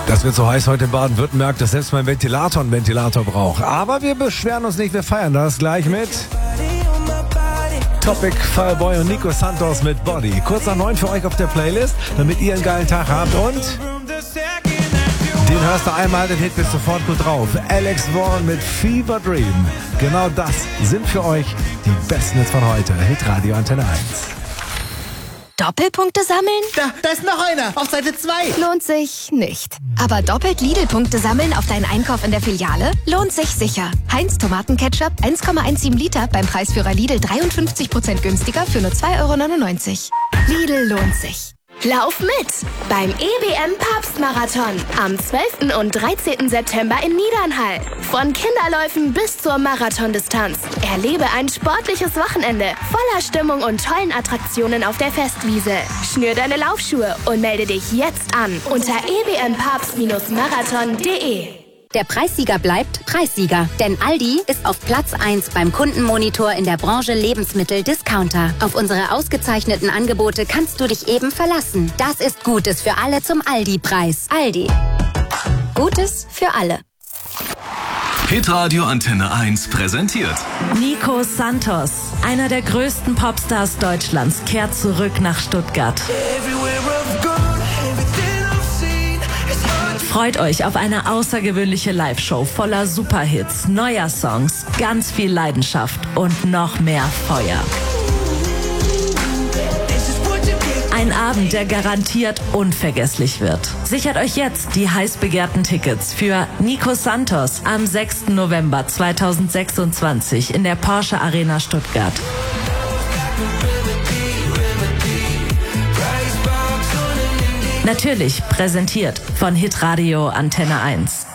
Das wird so heiß heute in Baden-Württemberg, dass selbst mein Ventilator einen Ventilator braucht. Aber wir beschweren uns nicht, wir feiern das gleich mit Topic, Fireboy und Nico Santos mit Body. Kurz nach 9 für euch auf der Playlist, damit ihr einen geilen Tag habt und den hörst du einmal, den Hit bist sofort gut drauf. Alex Vaughn mit Fever Dream. Genau das sind für euch die besten Hits von heute. Hitradio Antenne 1. Doppelpunkte sammeln? Da ist noch einer, auf Seite 2. Lohnt sich nicht. Aber doppelt Lidl-Punkte sammeln auf deinen Einkauf in der Filiale? Lohnt sich sicher. Heinz Tomatenketchup 1,17 Liter beim Preisführer Lidl 53% günstiger für nur 2,99 €. Lidl lohnt sich. Lauf mit beim EBM Papstmarathon am 12. und 13. September in Niedernhall. Von Kinderläufen bis zur Marathondistanz. Erlebe ein sportliches Wochenende voller Stimmung und tollen Attraktionen auf der Festwiese. Schnür deine Laufschuhe und melde dich jetzt an unter ebmpapst-marathon.de. Der Preissieger bleibt Preissieger, denn Aldi ist auf Platz 1 beim Kundenmonitor in der Branche Lebensmittel-Discounter. Auf unsere ausgezeichneten Angebote kannst du dich eben verlassen. Das ist Gutes für alle zum Aldi-Preis. Aldi. Gutes für alle. Hitradio Antenne 1 präsentiert Nico Santos, einer der größten Popstars Deutschlands, kehrt zurück nach Stuttgart. Freut euch auf eine außergewöhnliche Live-Show voller Superhits, neuer Songs, ganz viel Leidenschaft und noch mehr Feuer. Ein Abend, der garantiert unvergesslich wird. Sichert euch jetzt die heiß begehrten Tickets für Nico Santos am 6. November 2026 in der Porsche Arena Stuttgart. Natürlich präsentiert von Hitradio Antenne 1.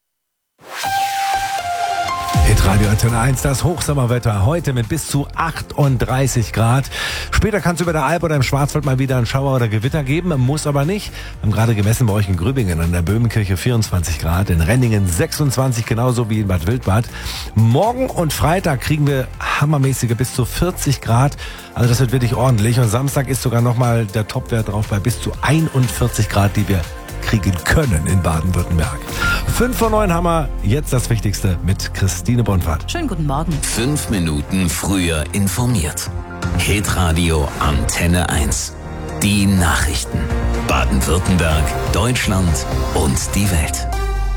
Hitradio Antenne 1, das Hochsommerwetter heute mit bis zu 38 Grad. Später kann es über der Alp oder im Schwarzwald mal wieder einen Schauer oder Gewitter geben, muss aber nicht. Wir haben gerade gemessen bei euch in Grübingen an der Böhmenkirche 24 Grad, in Renningen 26, genauso wie in Bad Wildbad. Morgen und Freitag kriegen wir hammermäßige bis zu 40 Grad. Also das wird wirklich ordentlich. Und Samstag ist sogar nochmal der Topwert drauf bei bis zu 41 Grad, die wir kriegen können in Baden-Württemberg. 5 vor 9 haben wir jetzt das Wichtigste mit Christine Bonfart. Schönen guten Morgen. 5 Minuten früher informiert. Hitradio Antenne 1. Die Nachrichten. Baden-Württemberg, Deutschland und die Welt.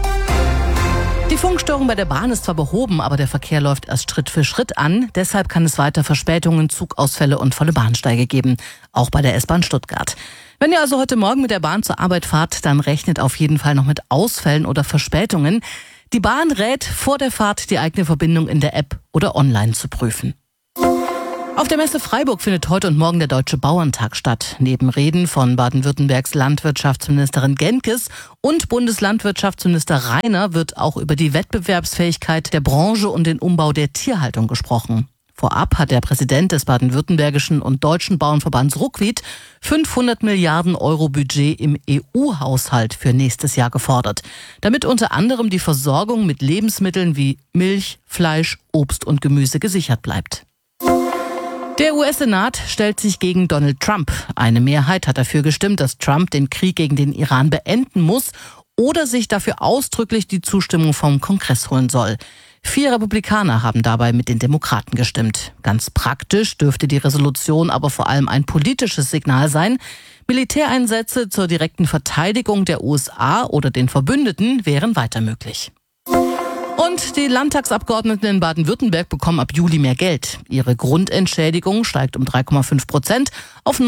Die Funkstörung bei der Bahn ist zwar behoben, aber der Verkehr läuft erst Schritt für Schritt an. Deshalb kann es weiter Verspätungen, Zugausfälle und volle Bahnsteige geben. Auch bei der S-Bahn Stuttgart. Wenn ihr also heute Morgen mit der Bahn zur Arbeit fahrt, dann rechnet auf jeden Fall noch mit Ausfällen oder Verspätungen. Die Bahn rät, vor der Fahrt die eigene Verbindung in der App oder online zu prüfen. Auf der Messe Freiburg findet heute und morgen der Deutsche Bauerntag statt. Neben Reden von Baden-Württembergs Landwirtschaftsministerin Genkes und Bundeslandwirtschaftsminister Rainer wird auch über die Wettbewerbsfähigkeit der Branche und den Umbau der Tierhaltung gesprochen. Vorab hat der Präsident des baden-württembergischen und deutschen Bauernverbands Ruckwied 500 Milliarden Euro Budget im EU-Haushalt für nächstes Jahr gefordert, damit unter anderem die Versorgung mit Lebensmitteln wie Milch, Fleisch, Obst und Gemüse gesichert bleibt. Der US-Senat stellt sich gegen Donald Trump. Eine Mehrheit hat dafür gestimmt, dass Trump den Krieg gegen den Iran beenden muss oder sich dafür ausdrücklich die Zustimmung vom Kongress holen soll. 4 Republikaner haben dabei mit den Demokraten gestimmt. Ganz praktisch dürfte die Resolution aber vor allem ein politisches Signal sein. Militäreinsätze zur direkten Verteidigung der USA oder den Verbündeten wären weiter möglich. Und die Landtagsabgeordneten in Baden-Württemberg bekommen ab Juli mehr Geld. Ihre Grundentschädigung steigt um 3,5% auf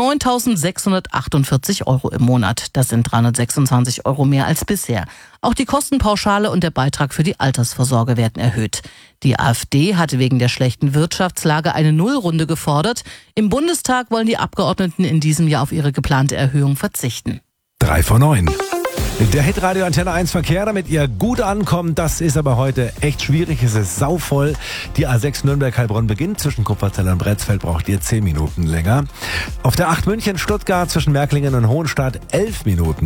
9.648 € im Monat. Das sind 326 € mehr als bisher. Auch die Kostenpauschale und der Beitrag für die Altersvorsorge werden erhöht. Die AfD hatte wegen der schlechten Wirtschaftslage eine Nullrunde gefordert. Im Bundestag wollen die Abgeordneten in diesem Jahr auf ihre geplante Erhöhung verzichten. 3 vor 9. Der Hitradio Antenne 1 Verkehr, damit ihr gut ankommt, das ist aber heute echt schwierig. Es ist sauvoll. Die A6 Nürnberg-Heilbronn beginnt. Zwischen Kupferzell und Bretzfeld braucht ihr 10 Minuten länger. Auf der 8 München-Stuttgart zwischen Märklingen und Hohenstadt 11 Minuten.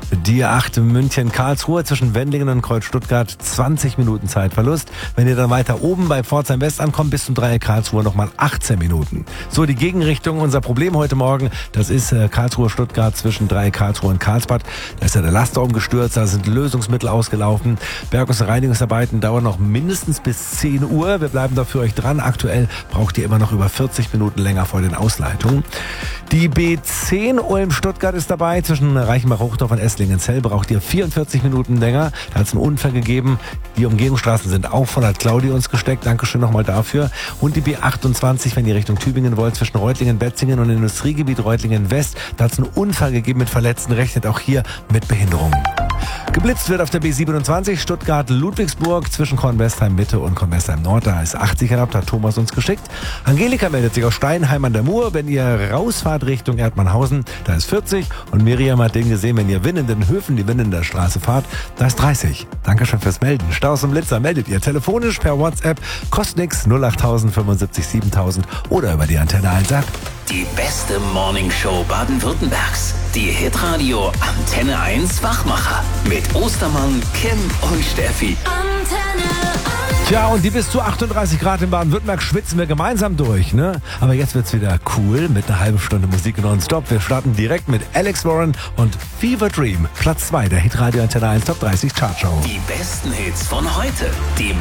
Die 8 München-Karlsruhe zwischen Wendlingen und Kreuz-Stuttgart, 20 Minuten Zeitverlust. Wenn ihr dann weiter oben bei Pforzheim West ankommt, bis zum Dreieck Karlsruhe nochmal 18 Minuten. So, die Gegenrichtung, unser Problem heute Morgen, das ist Karlsruhe-Stuttgart zwischen Dreieck Karlsruhe und Karlsbad. Da ist ja der Laster umgestürzt, da sind Lösungsmittel ausgelaufen. Bergungs- und Reinigungsarbeiten dauern noch mindestens bis 10 Uhr. Wir bleiben da für euch dran. Aktuell braucht ihr immer noch über 40 Minuten länger vor den Ausleitungen. Die B10 Ulm-Stuttgart ist dabei. Zwischen Reichenbach-Hochdorf und Esslingen-Zell braucht ihr 44 Minuten länger. Da hat es einen Unfall gegeben. Die Umgehungsstraßen sind auch voll, hat Claudi uns gesteckt. Dankeschön nochmal dafür. Und die B28, wenn ihr Richtung Tübingen wollt, zwischen Reutlingen-Betzingen und Industriegebiet Reutlingen-West. Da hat es einen Unfall gegeben mit Verletzten. Rechnet auch hier mit Behinderungen. Geblitzt wird auf der B27 Stuttgart-Ludwigsburg zwischen Kornwestheim-Mitte und Kornwestheim-Nord. Da ist 80 erlaubt, hat Thomas uns geschickt. Angelika meldet sich aus Steinheim an der Mur. Wenn ihr rausfahrt Richtung Erdmannhausen, da ist 40. Und Miriam hat den gesehen, wenn ihr Winnenden-Höfen, die Winnender Straße fahrt, da ist 30. Dankeschön fürs Melden. Staus und Blitzer meldet ihr telefonisch per WhatsApp. Kostet nix, 08000 75 7000 oder über die Antenne 1 App. Die beste Morningshow Baden-Württembergs. Die Hitradio Antenne 1 Wachmacher. Mit Ostermann, Kim und Steffi. Tja, und die bis zu 38 Grad in Baden-Württemberg schwitzen wir gemeinsam durch, ne? Aber jetzt wird's wieder cool mit einer halben Stunde Musik nonstop. Wir starten direkt mit Alex Warren und Fever Dream. Platz 2 der Hitradio Antenne 1 Top 30 Chartshow. Die besten Hits von heute. Die